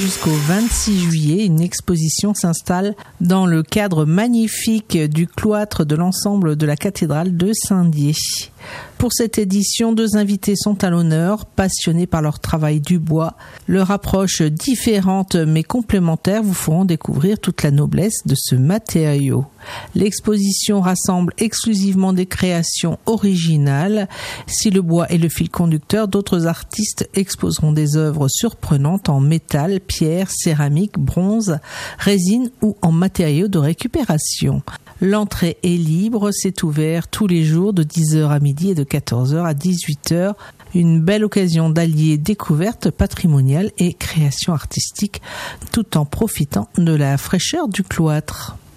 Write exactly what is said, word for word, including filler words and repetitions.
Jusqu'au vingt-six juillet, une exposition s'installe dans le cadre magnifique du cloître de l'ensemble de la cathédrale de Saint-Dié. Pour cette édition, deux invités sont à l'honneur, passionnés par leur travail du bois. Leur approche différente mais complémentaire vous feront découvrir toute la noblesse de ce matériau. L'exposition rassemble exclusivement des créations originales. Si le bois est le fil conducteur, d'autres artistes exposeront des œuvres surprenantes en métal, pierre, céramique, bronze, résine ou en matériaux de récupération. L'entrée est libre, c'est ouvert tous les jours de dix heures à midi et de quatorze heures à dix-huit heures. Une belle occasion d'allier découverte patrimoniale et création artistique tout en profitant de la fraîcheur du cloître.